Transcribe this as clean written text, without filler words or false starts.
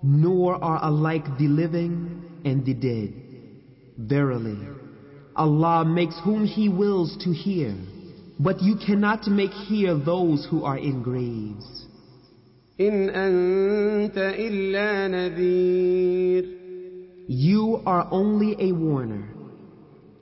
nor are alike the living and the dead. Verily, Allah makes whom He wills to hear, but you cannot make hear those who are in graves. إن أنت إلا نذير. You are only a warner.